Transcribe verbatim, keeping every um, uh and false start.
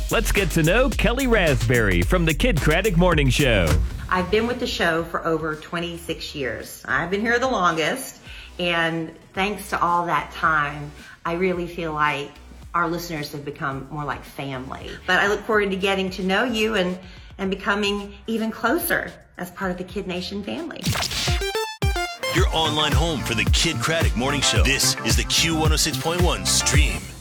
Let's get to know Kelly Raspberry from the Kid Craddock Morning Show. I've been with the show for over twenty-six years. I've been here the longest, and thanks to all that time, I really feel like our listeners have become more like family. But I look forward to getting to know you and, and becoming even closer as part of the Kid Nation family. Your online home for the Kid Craddock Morning Show. This is the Q one oh six point one Stream.